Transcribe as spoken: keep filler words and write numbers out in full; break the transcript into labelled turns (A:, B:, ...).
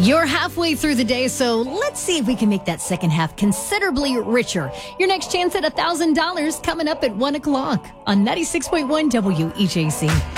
A: You're halfway through the day, so let's see if we can make that second half considerably richer. Your next chance at one thousand dollars coming up at one o'clock on ninety-six point one W E J C.